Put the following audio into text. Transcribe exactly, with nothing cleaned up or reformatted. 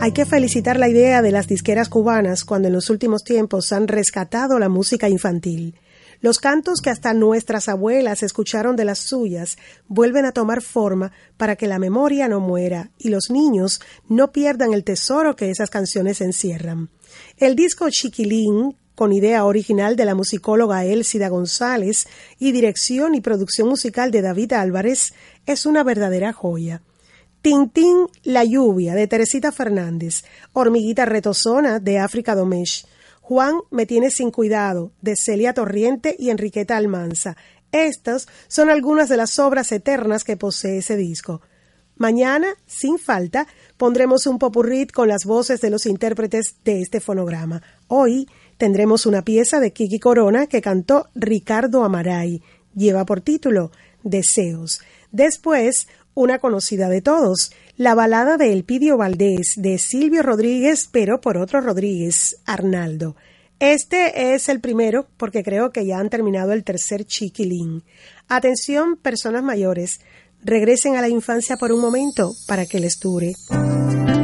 Hay que felicitar la idea de las disqueras cubanas cuando en los últimos tiempos han rescatado la música infantil. Los cantos que hasta nuestras abuelas escucharon de las suyas vuelven a tomar forma para que la memoria no muera y los niños no pierdan el tesoro que esas canciones encierran. El disco Chiquilín, con idea original de la musicóloga Elsida González y dirección y producción musical de David Álvarez, es una verdadera joya. Tintín, La lluvia, de Teresita Fernández, Hormiguita retozona, de África Domesh, Juan, me tienes sin cuidado, de Celia Torriente y Enriqueta Almanza. Estas son algunas de las obras eternas que posee ese disco. Mañana, sin falta, pondremos un popurrí con las voces de los intérpretes de este fonograma. Hoy tendremos una pieza de Kiki Corona que cantó Ricardo Amaray. Lleva por título Deseos. Después, una conocida de todos, la balada de Elpidio Valdés, de Silvio Rodríguez, pero por otro Rodríguez, Arnaldo. Este es el primero porque creo que ya han terminado el tercer Chiquilín. Atención, personas mayores, regresen a la infancia por un momento para que les dure.